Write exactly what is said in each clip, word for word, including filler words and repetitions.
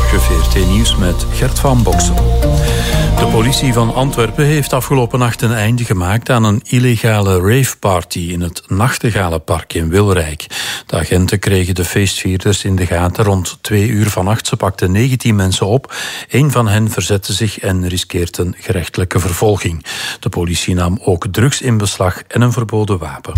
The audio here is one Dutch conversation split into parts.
Goedemorgen, V R T Nieuws met Gert van Boksen. De politie van Antwerpen heeft afgelopen nacht een einde gemaakt aan een illegale raveparty in het Nachtegalenpark in Wilrijk. De agenten kregen de feestvierders in de gaten rond twee uur vannacht. Ze pakten negentien mensen op. Eén van hen verzette zich en riskeert een gerechtelijke vervolging. De politie nam ook drugs in beslag en een verboden wapen.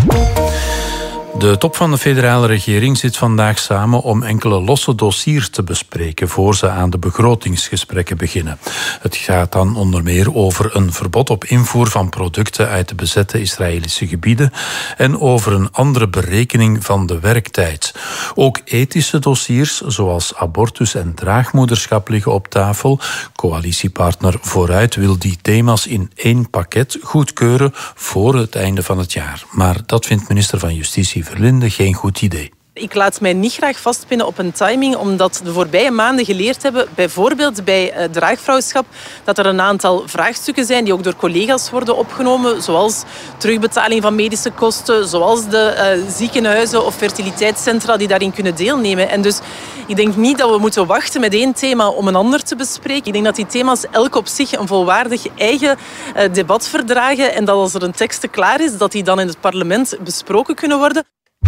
De top van de federale regering zit vandaag samen om enkele losse dossiers te bespreken voor ze aan de begrotingsgesprekken beginnen. Het gaat dan onder meer over een verbod op invoer van producten uit de bezette Israëlische gebieden en over een andere berekening van de werktijd. Ook ethische dossiers zoals abortus en draagmoederschap liggen op tafel. Coalitiepartner Vooruit wil die thema's in één pakket goedkeuren voor het einde van het jaar. Maar dat vindt minister van Justitie Verlinde geen goed idee. Ik laat mij niet graag vastpinnen op een timing, omdat de voorbije maanden geleerd hebben, bijvoorbeeld bij uh, draagvrouwschap, dat er een aantal vraagstukken zijn die ook door collega's worden opgenomen, zoals terugbetaling van medische kosten, zoals de uh, ziekenhuizen of fertiliteitscentra die daarin kunnen deelnemen. En dus ik denk niet dat we moeten wachten met één thema om een ander te bespreken. Ik denk dat die thema's elk op zich een volwaardig eigen uh, debat verdragen en dat als er een tekst klaar is, dat die dan in het parlement besproken kunnen worden.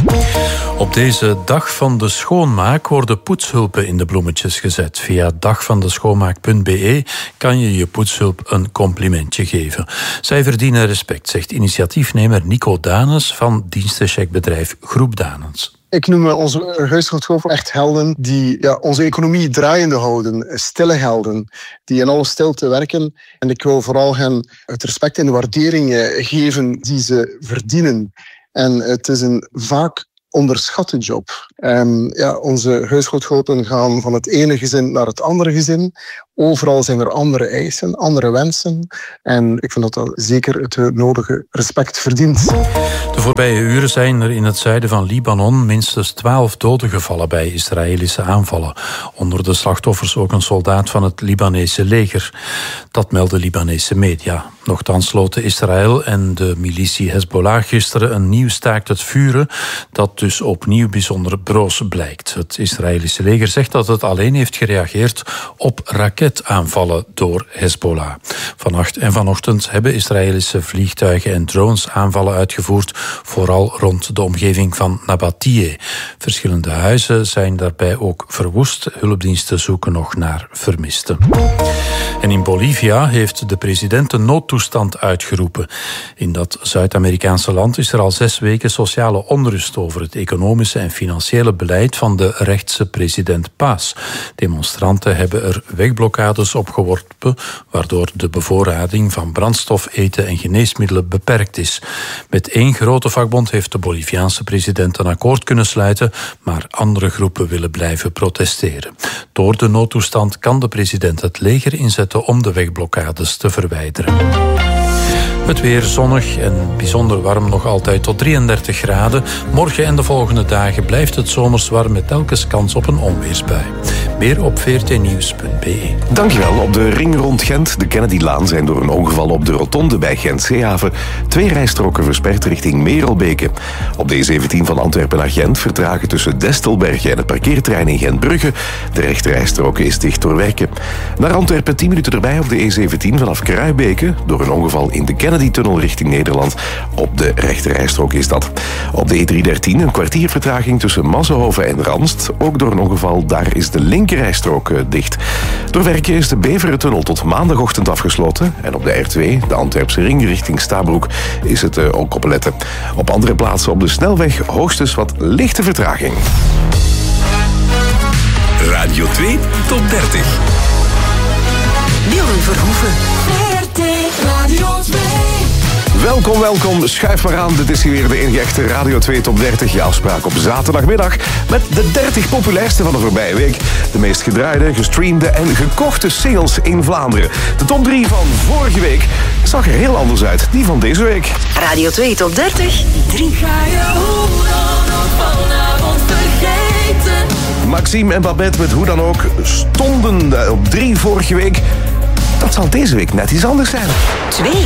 Op deze dag van de schoonmaak worden poetshulpen in de bloemetjes gezet. Via dagvandeschoonmaak punt b e kan je je poetshulp een complimentje geven. Zij verdienen respect, zegt initiatiefnemer Nico Danes van dienstencheckbedrijf Groep Danes. Ik noem onze huishoudhulpen echt helden die ja, onze economie draaiende houden. Stille helden, die in alle stilte werken. En ik wil vooral hen het respect en de waardering geven die ze verdienen. En het is een vaak onderschatte job. Um, ja, onze huishoudhulpen gaan van het ene gezin naar het andere gezin. Overal zijn er andere eisen, andere wensen. En ik vind dat dat zeker het nodige respect verdient. De voorbije uren zijn er in het zuiden van Libanon minstens twaalf doden gevallen bij Israëlische aanvallen. Onder de slachtoffers ook een soldaat van het Libanese leger. Dat melden Libanese media. Nochtans sloten Israël en de militie Hezbollah gisteren een nieuw staakt het vuren, dat dus opnieuw bijzonder broos blijkt. Het Israëlische leger zegt dat het alleen heeft gereageerd op raketaanvallen door Hezbollah. Vannacht en vanochtend hebben Israëlische vliegtuigen en drones aanvallen uitgevoerd, vooral rond de omgeving van Nabatie. Verschillende huizen zijn daarbij ook verwoest. Hulpdiensten zoeken nog naar vermisten. En in Bolivia heeft de president een noodtoestand uitgeroepen. In dat Zuid-Amerikaanse land is er al zes weken sociale onrust over het economische en financiële beleid van de rechtse president Paz. Demonstranten hebben er wegblokkades opgeworpen, waardoor de bevoorrading van brandstof, eten en geneesmiddelen beperkt is. Met één grote vakbond heeft de Boliviaanse president een akkoord kunnen sluiten, maar andere groepen willen blijven protesteren. Door de noodtoestand kan de president het leger inzetten om de wegblokkades te verwijderen. Het weer zonnig en bijzonder warm, nog altijd tot drieëndertig graden. Morgen en de volgende dagen blijft het zomers warm met telkens kans op een onweersbui. Meer op v r t nieuws punt b e. Dankjewel. Op de ring rond Gent, de Kennedylaan, zijn door een ongeval op de rotonde bij Gent-Zeehaven twee rijstroken versperd richting Merelbeke. Op de E zeventien van Antwerpen naar Gent vertragen tussen Destelbergen en het parkeerterrein in Gentbrugge. De rechterrijstrook is dicht door werken. Naar Antwerpen tien minuten erbij op de E zeventien vanaf Kruibeke door een ongeval in de Kennedy-tunnel richting Nederland. Op de rechterrijstrook is dat. Op de E driehonderddertien een kwartier vertraging tussen Massenhoven en Ranst. Ook door een ongeval, daar is de linkerrijstrook dicht. Door werken is de Beverentunnel tot maandagochtend afgesloten. En op de R twee, de Antwerpse ring richting Stabroek, is het uh, ook opletten. Op andere plaatsen op de snelweg hoogstens wat lichte vertraging. Radio twee Top dertig. Dylan Verhoeven. V R T Radio twee. Welkom, welkom. Schuif maar aan. Dit is hier weer de enige echte Radio twee Top dertig. Je afspraak op zaterdagmiddag met de dertig populairste van de voorbije week. De meest gedraaide, gestreamde en gekochte singles in Vlaanderen. De top drie van vorige week zag er heel anders uit. Die van deze week. Radio twee Top dertig. drie. Ga je hoe dan ook vanavond vergeten? Maxime en Babette met Hoe dan ook stonden op drie vorige week. Dat zal deze week net iets anders zijn. twee.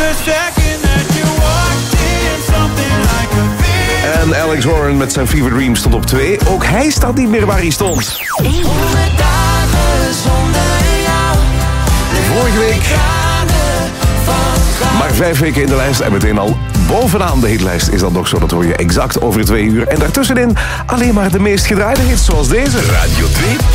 En Alex Warren met zijn Fever Dream stond op twee. Ook hij staat niet meer waar hij stond. één. vorige week. Maar vijf weken in de lijst en meteen al bovenaan de hitlijst is dat nog zo. Dat hoor je exact over twee uur. En daartussenin alleen maar de meest gedraaide hits zoals deze. Radio twee